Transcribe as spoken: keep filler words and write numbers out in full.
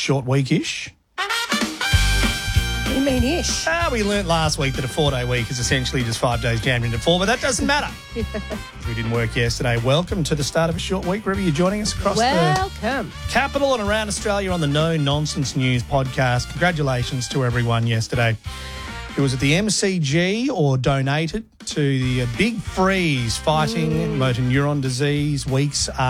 short weekish. What do you mean ish? Ah, we learnt last week that a four-day week is essentially just five days jammed into four, but that doesn't matter. We didn't work yesterday. Welcome to the start of a short week. Wherever you're joining us across Welcome. the capital and around Australia on the No Nonsense News podcast. Congratulations to everyone yesterday who was at the M C G or donated to the Big Freeze fighting Mm. motor neuron disease weeks